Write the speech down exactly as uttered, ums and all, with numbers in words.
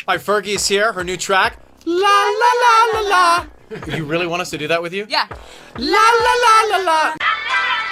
All right, Fergie's here, her new track. La la la la la. You really want us to do that with you? Yeah. La la la la la.